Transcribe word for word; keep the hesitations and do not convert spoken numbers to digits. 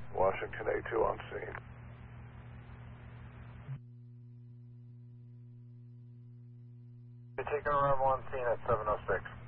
Washington A two on scene. You're taking a Rebel on scene at seven oh six.